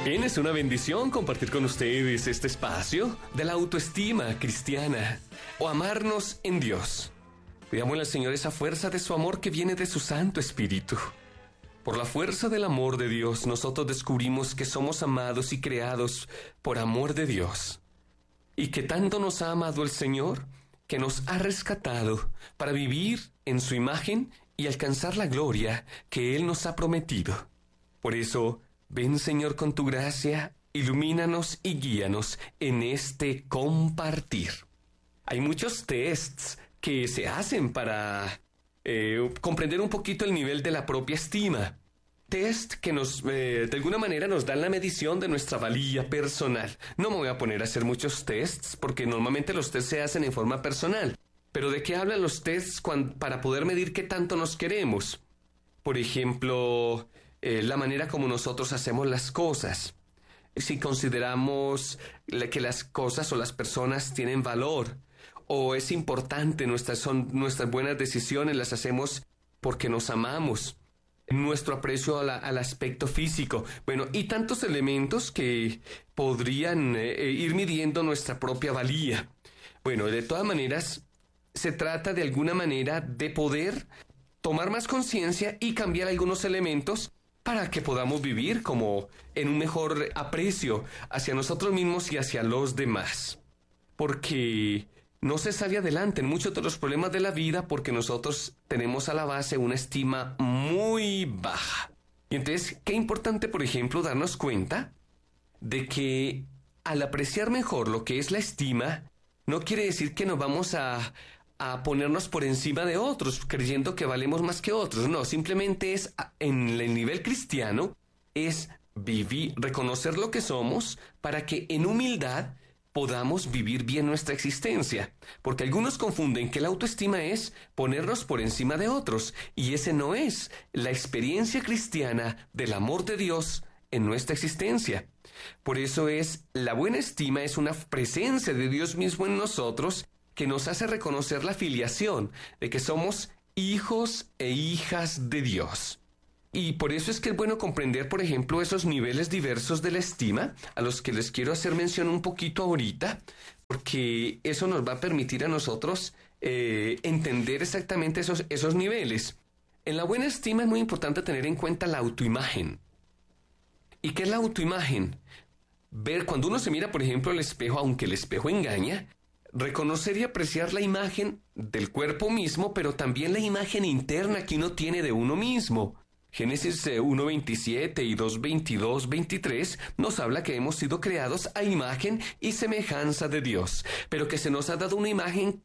Bien, es una bendición compartir con ustedes este espacio de la autoestima cristiana o amarnos en Dios. Pidámosle al Señor esa fuerza de su amor que viene de su Santo Espíritu. Por la fuerza del amor de Dios, nosotros descubrimos que somos amados y creados por amor de Dios. Y que tanto nos ha amado el Señor, que nos ha rescatado para vivir en su imagen y alcanzar la gloria que Él nos ha prometido. Por eso, ven, Señor, con tu gracia, ilumínanos y guíanos en este compartir. Hay muchos tests que se hacen para comprender un poquito el nivel de la propia estima. Test que de alguna manera nos dan la medición de nuestra valía personal. No me voy a poner a hacer muchos tests porque normalmente los tests se hacen en forma personal. Pero ¿de qué hablan los tests para poder medir qué tanto nos queremos? Por ejemplo, la manera como nosotros hacemos las cosas. Si consideramos que las cosas o las personas tienen valor, o es importante, nuestras buenas decisiones las hacemos porque nos amamos, nuestro aprecio al aspecto físico, bueno, y tantos elementos que podrían ir midiendo nuestra propia valía. Bueno, de todas maneras, se trata de alguna manera de poder tomar más conciencia y cambiar algunos elementos para que podamos vivir como en un mejor aprecio hacia nosotros mismos y hacia los demás. Porque no se sale adelante en muchos de los problemas de la vida porque nosotros tenemos a la base una estima muy baja. Y entonces, qué importante, por ejemplo, darnos cuenta de que al apreciar mejor lo que es la estima, no quiere decir que nos vamos a ponernos por encima de otros, creyendo que valemos más que otros. No, simplemente es, en el nivel cristiano, es vivir, reconocer lo que somos para que en humildad podamos vivir bien nuestra existencia. Porque algunos confunden que la autoestima es ponernos por encima de otros, y ese no es la experiencia cristiana del amor de Dios en nuestra existencia. Por eso la buena estima es una presencia de Dios mismo en nosotros, que nos hace reconocer la filiación de que somos hijos e hijas de Dios. Y por eso es que es bueno comprender, por ejemplo, esos niveles diversos de la estima, a los que les quiero hacer mención un poquito ahorita, porque eso nos va a permitir a nosotros entender exactamente esos niveles. En la buena estima es muy importante tener en cuenta la autoimagen. ¿Y qué es la autoimagen? Ver, cuando uno se mira, por ejemplo, al espejo, aunque el espejo engaña, reconocer y apreciar la imagen del cuerpo mismo, pero también la imagen interna que uno tiene de uno mismo. Génesis 1:27 y 2:22-23 nos habla que hemos sido creados a imagen y semejanza de Dios, pero que se nos ha dado una imagen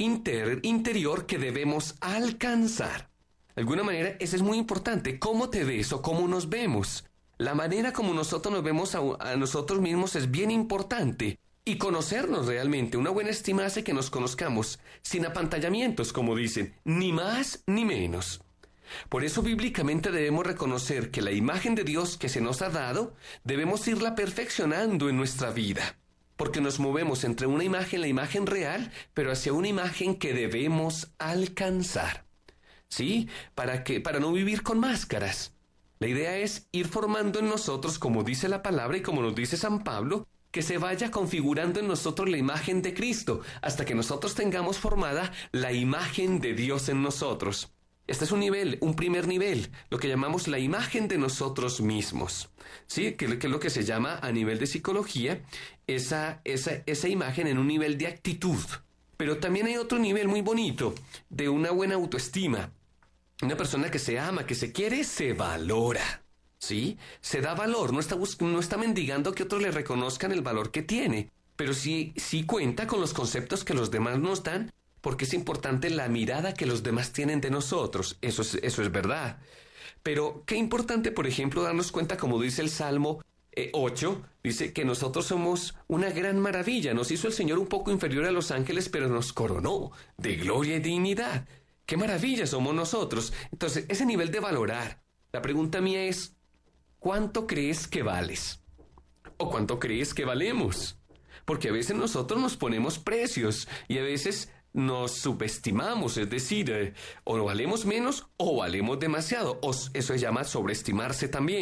interior que debemos alcanzar. De alguna manera, eso es muy importante. ¿Cómo te ves o cómo nos vemos? La manera como nosotros nos vemos a nosotros mismos es bien importante. Y conocernos realmente, una buena estima hace que nos conozcamos sin apantallamientos, como dicen, ni más ni menos. Por eso bíblicamente debemos reconocer que la imagen de Dios que se nos ha dado, debemos irla perfeccionando en nuestra vida. Porque nos movemos entre una imagen, la imagen real, pero hacia una imagen que debemos alcanzar. ¿Sí? Para no vivir con máscaras. La idea es ir formando en nosotros, como dice la palabra y como nos dice San Pablo, que se vaya configurando en nosotros la imagen de Cristo, hasta que nosotros tengamos formada la imagen de Dios en nosotros. Este es un primer nivel, lo que llamamos la imagen de nosotros mismos. ¿Sí? Que es lo que se llama a nivel de psicología, esa imagen en un nivel de actitud. Pero también hay otro nivel muy bonito, de una buena autoestima. Una persona que se ama, que se quiere, se valora. ¿Sí? Se da valor, no está mendigando que otros le reconozcan el valor que tiene, pero sí cuenta con los conceptos que los demás nos dan, porque es importante la mirada que los demás tienen de nosotros. Eso es verdad. Pero qué importante, por ejemplo, darnos cuenta, como dice el Salmo 8, dice que nosotros somos una gran maravilla. Nos hizo el Señor un poco inferior a los ángeles, pero nos coronó de gloria y dignidad. ¡Qué maravilla somos nosotros! Entonces, ese nivel de valorar. La pregunta mía es, ¿cuánto crees que vales? ¿O cuánto crees que valemos? Porque a veces nosotros nos ponemos precios y a veces nos subestimamos, es decir, o valemos menos o valemos demasiado, o eso se llama sobreestimarse también.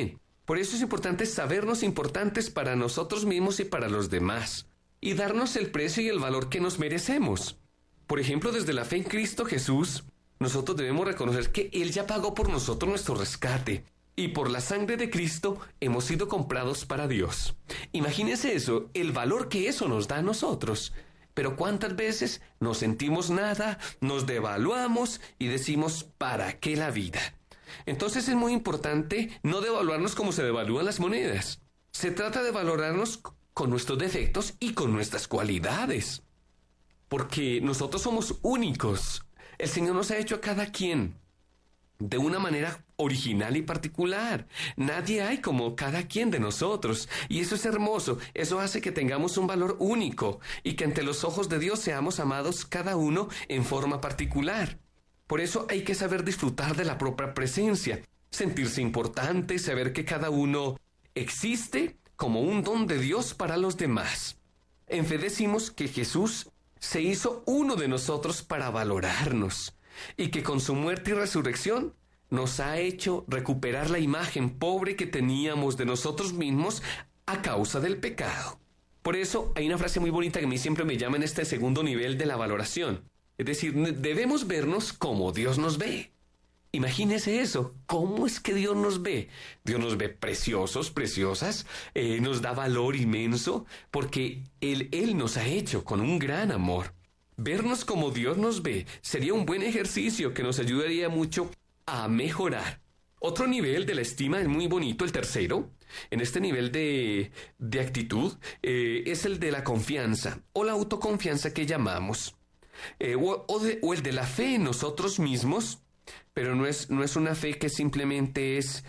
Por eso es importante sabernos importantes para nosotros mismos y para los demás, y darnos el precio y el valor que nos merecemos. Por ejemplo, desde la fe en Cristo Jesús, nosotros debemos reconocer que Él ya pagó por nosotros nuestro rescate, y por la sangre de Cristo hemos sido comprados para Dios. Imagínense eso, el valor que eso nos da a nosotros. Pero ¿cuántas veces nos sentimos nada, nos devaluamos y decimos, ¿para qué la vida? Entonces es muy importante no devaluarnos como se devalúan las monedas. Se trata de valorarnos con nuestros defectos y con nuestras cualidades. Porque nosotros somos únicos. El Señor nos ha hecho a cada quien de una manera original y particular. Nadie hay como cada quien de nosotros. Y eso es hermoso. Eso hace que tengamos un valor único y que ante los ojos de Dios seamos amados cada uno en forma particular. Por eso hay que saber disfrutar de la propia presencia, sentirse importante, saber que cada uno existe como un don de Dios para los demás. En fe decimos que Jesús se hizo uno de nosotros para valorarnos, y que con su muerte y resurrección nos ha hecho recuperar la imagen pobre que teníamos de nosotros mismos a causa del pecado. Por eso hay una frase muy bonita que a mí siempre me llama en este segundo nivel de la valoración. Es decir, debemos vernos como Dios nos ve. Imagínese eso. ¿Cómo es que Dios nos ve? Dios nos ve preciosos, preciosas, nos da valor inmenso, porque Él nos ha hecho con un gran amor. Vernos como Dios nos ve sería un buen ejercicio que nos ayudaría mucho a mejorar. Otro nivel de la estima es muy bonito, el tercero, en este nivel de actitud, es el de la confianza o la autoconfianza que llamamos. O el de la fe en nosotros mismos, pero no es una fe que simplemente es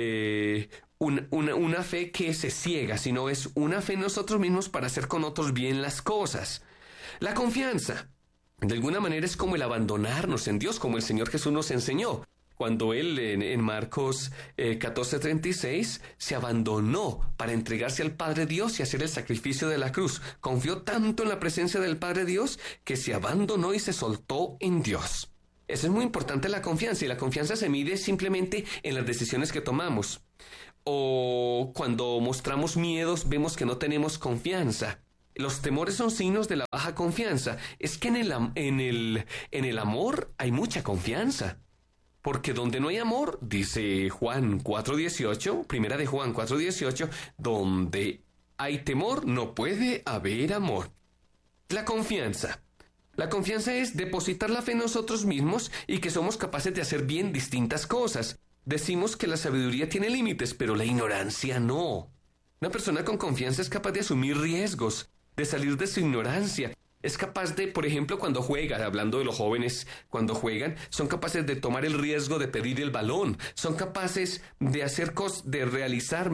una fe que se ciega, sino es una fe en nosotros mismos para hacer con otros bien las cosas. La confianza, de alguna manera, es como el abandonarnos en Dios, como el Señor Jesús nos enseñó. Cuando Él en Marcos 14:36 se abandonó para entregarse al Padre Dios y hacer el sacrificio de la cruz. Confió tanto en la presencia del Padre Dios que se abandonó y se soltó en Dios. Eso es muy importante, la confianza, y la confianza se mide simplemente en las decisiones que tomamos. O cuando mostramos miedos, vemos que no tenemos confianza. Los temores son signos de la baja confianza. Es que en el amor hay mucha confianza. Porque donde no hay amor, dice Juan 4:18, primera de Juan 4:18, donde hay temor no puede haber amor. La confianza. La confianza es depositar la fe en nosotros mismos y que somos capaces de hacer bien distintas cosas. Decimos que la sabiduría tiene límites, pero la ignorancia no. Una persona con confianza es capaz de asumir riesgos, de salir de su ignorancia. Es capaz de, por ejemplo, cuando juega, hablando de los jóvenes, cuando juegan, son capaces de tomar el riesgo de pedir el balón. Son capaces de hacer cosas, de realizar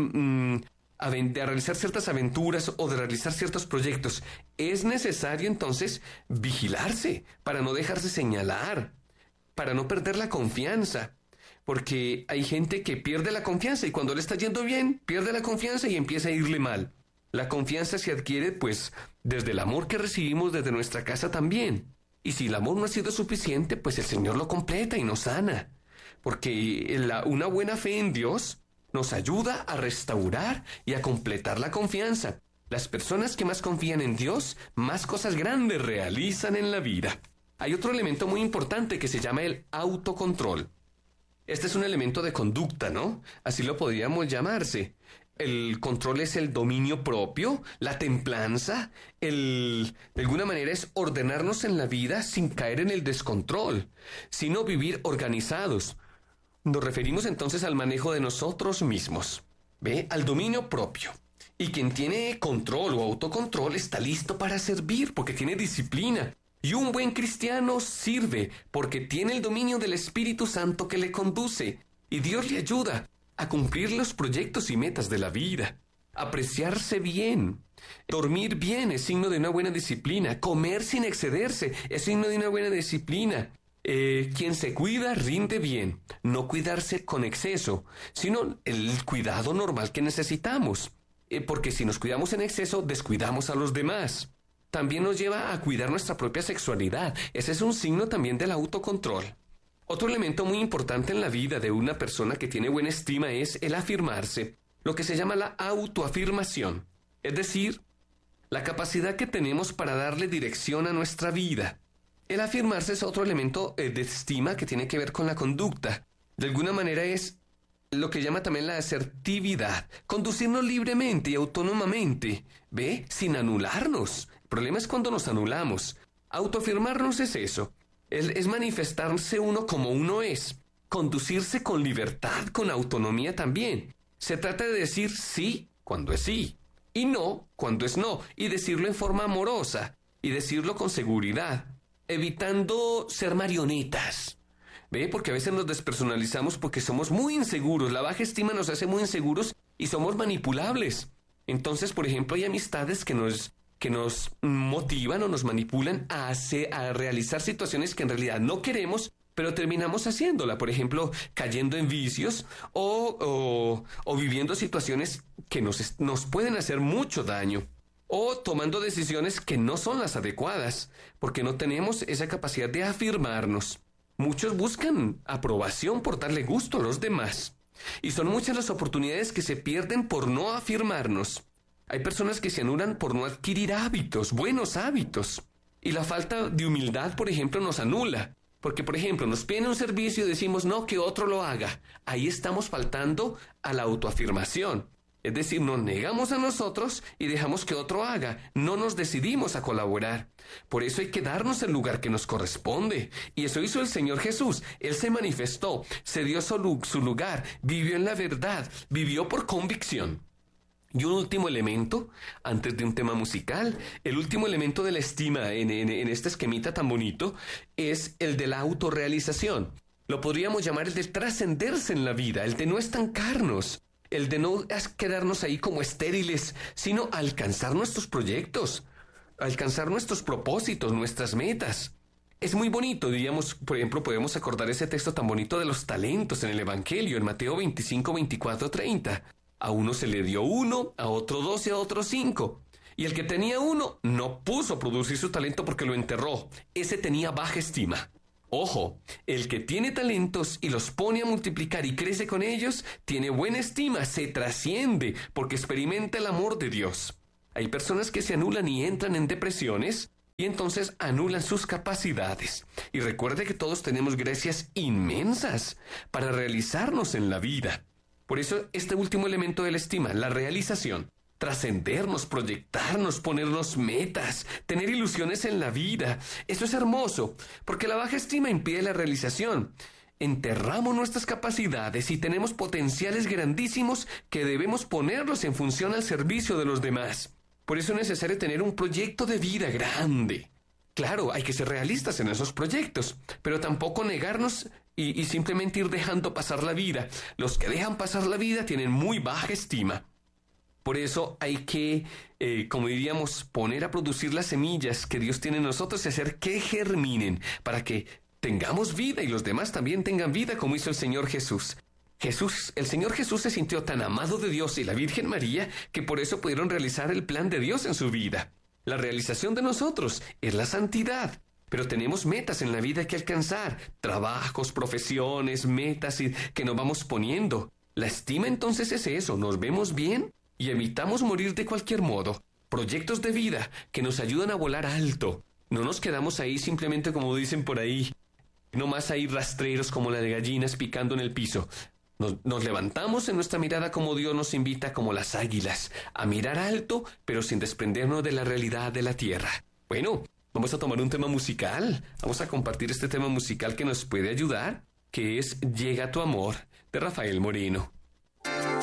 ciertas aventuras o de realizar ciertos proyectos. Es necesario, entonces, vigilarse para no dejarse señalar, para no perder la confianza. Porque hay gente que pierde la confianza y cuando le está yendo bien, pierde la confianza y empieza a irle mal. La confianza se adquiere, pues, desde el amor que recibimos desde nuestra casa también. Y si el amor no ha sido suficiente, pues el Señor lo completa y nos sana. Porque una buena fe en Dios nos ayuda a restaurar y a completar la confianza. Las personas que más confían en Dios, más cosas grandes realizan en la vida. Hay otro elemento muy importante que se llama el autocontrol. Este es un elemento de conducta, ¿no? Así lo podríamos llamarse. El control es el dominio propio, la templanza, de alguna manera es ordenarnos en la vida sin caer en el descontrol, sino vivir organizados. Nos referimos entonces al manejo de nosotros mismos, ¿ve? Al dominio propio. Y quien tiene control o autocontrol está listo para servir porque tiene disciplina. Y un buen cristiano sirve porque tiene el dominio del Espíritu Santo que le conduce. Y Dios le ayuda a cumplir los proyectos y metas de la vida. Apreciarse bien. Dormir bien es signo de una buena disciplina. Comer sin excederse es signo de una buena disciplina. Quien se cuida rinde bien. No cuidarse con exceso, sino el cuidado normal que necesitamos. Porque si nos cuidamos en exceso, descuidamos a los demás. También nos lleva a cuidar nuestra propia sexualidad. Ese es un signo también del autocontrol. Otro elemento muy importante en la vida de una persona que tiene buena estima es el afirmarse. lo que se llama la autoafirmación, es decir, la capacidad que tenemos para darle dirección a nuestra vida. El afirmarse es otro elemento de estima que tiene que ver con la conducta. De alguna manera es lo que llama también la asertividad, conducirnos libremente y autónomamente, ¿ve? Sin anularnos. El problema es cuando nos anulamos. Autoafirmarnos es eso, es manifestarse uno como uno es, conducirse con libertad, con autonomía también. Se trata de decir sí cuando es sí, y no cuando es no, y decirlo en forma amorosa, y decirlo con seguridad, evitando ser marionetas. ¿Ve? Porque a veces nos despersonalizamos porque somos muy inseguros. La baja estima nos hace muy inseguros y somos manipulables. Entonces, por ejemplo, hay amistades que nos motivan o nos manipulan a realizar situaciones que en realidad no queremos, pero terminamos haciéndola. Por ejemplo, cayendo en vicios o viviendo situaciones que nos pueden hacer mucho daño. O tomando decisiones que no son las adecuadas, porque no tenemos esa capacidad de afirmarnos. Muchos buscan aprobación por darle gusto a los demás. Y son muchas las oportunidades que se pierden por no afirmarnos. Hay personas que se anulan por no adquirir hábitos, buenos hábitos. Y la falta de humildad, por ejemplo, nos anula. Porque, por ejemplo, nos piden un servicio y decimos, no, que otro lo haga. Ahí estamos faltando a la autoafirmación. Es decir, nos negamos a nosotros y dejamos que otro haga. No nos decidimos a colaborar. Por eso hay que darnos el lugar que nos corresponde. Y eso hizo el Señor Jesús. Él se manifestó, se dio su lugar, vivió en la verdad, vivió por convicción. Y un último elemento, antes de un tema musical, el último elemento de la estima en este esquemita tan bonito es el de la autorrealización. Lo podríamos llamar el de trascenderse en la vida, el de no estancarnos. El de no quedarnos ahí como estériles, sino alcanzar nuestros proyectos, alcanzar nuestros propósitos, nuestras metas. Es muy bonito, diríamos, por ejemplo, podemos acordar ese texto tan bonito de los talentos en el Evangelio, en Mateo 25, 24, 30. A uno se le dio 1, a otro 2 y a otro 5. Y el que tenía 1 no puso a producir su talento porque lo enterró. Ese tenía baja estima. Ojo, el que tiene talentos y los pone a multiplicar y crece con ellos, tiene buena estima, se trasciende porque experimenta el amor de Dios. Hay personas que se anulan y entran en depresiones y entonces anulan sus capacidades. Y recuerde que todos tenemos gracias inmensas para realizarnos en la vida. Por eso este último elemento de la estima, la realización, trascendernos, proyectarnos, ponernos metas, tener ilusiones en la vida. Eso es hermoso, porque la baja estima impide la realización. Enterramos nuestras capacidades y tenemos potenciales grandísimos que debemos ponerlos en función al servicio de los demás. Por eso es necesario tener un proyecto de vida grande. Claro, hay que ser realistas en esos proyectos, pero tampoco negarnos y simplemente ir dejando pasar la vida. Los que dejan pasar la vida tienen muy baja estima. Por eso hay que, como diríamos, poner a producir las semillas que Dios tiene en nosotros y hacer que germinen para que tengamos vida y los demás también tengan vida como hizo el Señor Jesús. El Señor Jesús se sintió tan amado de Dios y la Virgen María que por eso pudieron realizar el plan de Dios en su vida. La realización de nosotros es la santidad. Pero tenemos metas en la vida que alcanzar, trabajos, profesiones, metas que nos vamos poniendo. La estima entonces es eso, nos vemos bien y evitamos morir de cualquier modo. Proyectos de vida que nos ayudan a volar alto. No nos quedamos ahí simplemente como dicen por ahí, no más ahí rastreros como las de gallinas picando en el piso. Nos levantamos en nuestra mirada como Dios nos invita, como las águilas, a mirar alto, pero sin desprendernos de la realidad de la tierra. Bueno, vamos a tomar un tema musical. Vamos a compartir este tema musical que nos puede ayudar, que es Llega tu amor, de Rafael Moreno.